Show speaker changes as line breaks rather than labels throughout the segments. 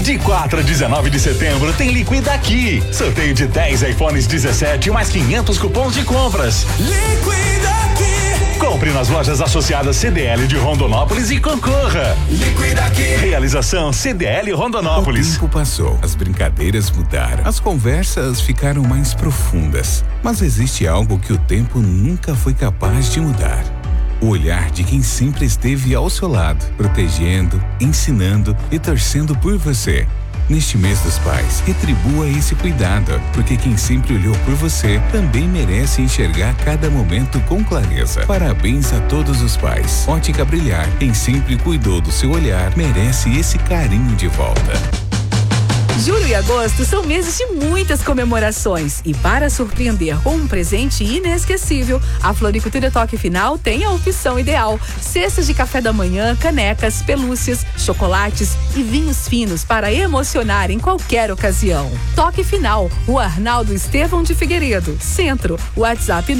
De 4 a 19 de setembro tem Liquida Aqui. Sorteio de 10 iPhones 17 mais 500 cupons de compras.
Liquida Aqui.
Compre nas lojas associadas CDL de Rondonópolis e concorra.
Liquida Aqui.
Realização CDL Rondonópolis.
O tempo passou, as brincadeiras mudaram, as conversas ficaram mais profundas. Mas existe algo que o tempo nunca foi capaz de mudar. O olhar de quem sempre esteve ao seu lado, protegendo, ensinando e torcendo por você. Neste mês dos pais, retribua esse cuidado, porque quem sempre olhou por você também merece enxergar cada momento com clareza. Parabéns a todos os pais. Ótica Brilhar, quem sempre cuidou do seu olhar, merece esse carinho de volta.
Julho e agosto são meses de muitas comemorações e para surpreender com um presente inesquecível, a Floricultura Toque Final tem a opção ideal. Cestas de café da manhã, canecas, pelúcias, chocolates e vinhos finos para emocionar em qualquer ocasião. Toque Final, Rua Arnaldo Estevão de Figueiredo, Centro, WhatsApp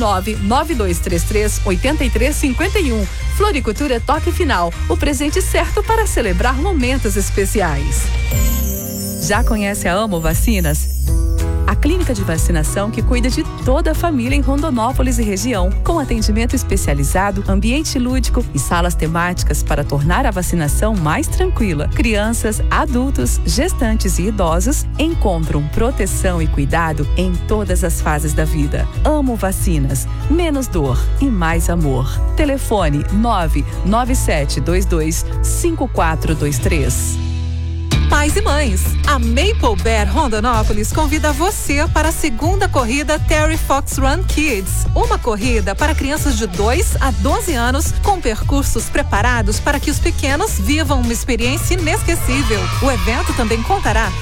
99233-8351. Floricultura Toque Final, o presente certo para celebrar momentos especiais. Já conhece a Amo Vacinas? A clínica de vacinação que cuida de toda a família em Rondonópolis e região, com atendimento especializado, ambiente lúdico e salas temáticas para tornar a vacinação mais tranquila. Crianças, adultos, gestantes e idosos encontram proteção e cuidado em todas as fases da vida. Amo Vacinas, menos dor e mais amor. Telefone 997225423.
Pais e mães, a Maple Bear Rondonópolis convida você para a segunda corrida Terry Fox Run Kids. Uma corrida para crianças de 2 a 12 anos com percursos preparados para que os pequenos vivam uma experiência inesquecível. O evento também contará